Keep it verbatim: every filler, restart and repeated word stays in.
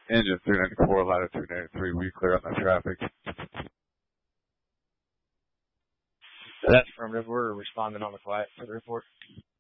Engine three ninety-four, ladder three ninety-three, we clear on that traffic. That's affirmative. We're responding on the quiet for the report.